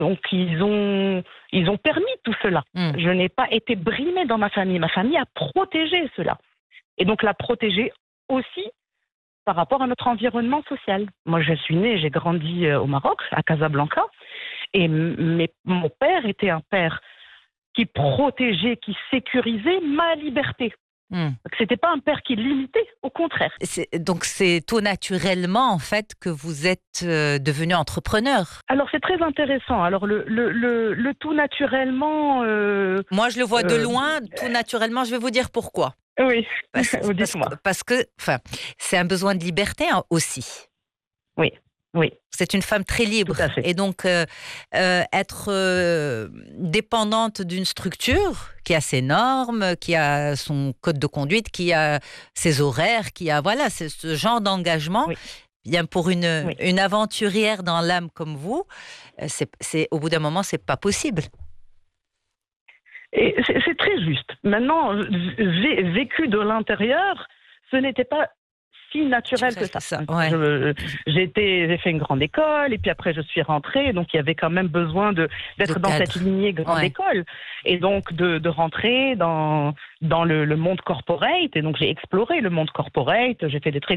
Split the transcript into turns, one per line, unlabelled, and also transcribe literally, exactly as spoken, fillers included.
Donc, ils ont, ils ont permis tout cela.
Mm.
Je n'ai pas été brimée dans ma famille. Ma famille a protégé cela. Et donc, l'a protégé aussi par rapport à notre environnement social. Moi, je suis née, j'ai grandi au Maroc, à Casablanca. Et mes, mon père était un père qui protégeait, qui sécurisait ma liberté.
Mm.
Ce n'était pas un père qui limitait, au contraire.
C'est, donc c'est tout naturellement en fait que vous êtes euh, devenu entrepreneur.
Alors c'est très intéressant. Alors le, le, le, le tout naturellement... Euh,
Moi je le vois de
euh,
loin, tout naturellement, je vais vous dire pourquoi.
Oui,
Parce, parce,
dites-moi.
que, parce que enfin, c'est un besoin de liberté hein, aussi.
Oui. Oui.
C'est une femme très libre.
Tout à fait.
Et donc, euh, euh, être euh, dépendante d'une structure qui a ses normes, qui a son code de conduite, qui a ses horaires, qui a, voilà, c'est ce genre d'engagement.
Oui.
Bien, pour une,
Oui.
une aventurière dans l'âme comme vous, c'est, c'est, au bout d'un moment, c'est pas possible.
Et c'est, c'est très juste. Maintenant, j'ai vécu de l'intérieur, ce n'était pas si naturel que ça.
ça ouais.
Je, j'ai, été, j'ai fait une grande école et puis après je suis rentrée, donc il y avait quand même besoin de, d'être
de
dans
cadre.
cette lignée grande
ouais.
école et donc de, de rentrer dans, dans le, le monde corporate. Et donc j'ai exploré le monde corporate, j'ai fait des très